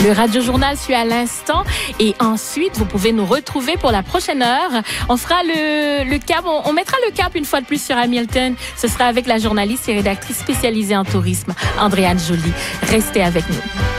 Le Radio Journal suit à l'instant et ensuite, vous pouvez nous retrouver pour la prochaine heure. On fera le cap, on mettra le cap une fois de plus sur Hamilton. Ce sera avec la journaliste et rédactrice spécialisée en tourisme, Andréane Joly. Restez avec nous.